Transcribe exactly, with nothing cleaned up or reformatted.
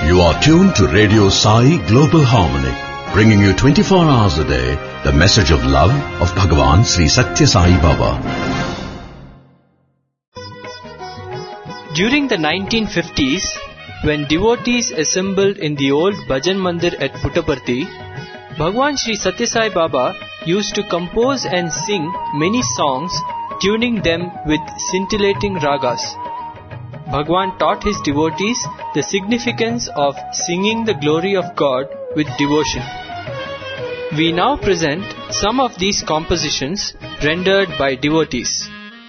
You are tuned to Radio Sai Global Harmony, bringing you twenty-four hours a day the message of love of Bhagavan Sri Satya Sai Baba. During the nineteen fifties, when devotees assembled in the old Bhajan Mandir at Puttaparthi, Bhagavan Sri Satya Sai Baba used to compose and sing many songs, tuning them with scintillating ragas. Bhagavan taught his devotees the significance of singing the glory of God with devotion. We now present some of these compositions rendered by devotees.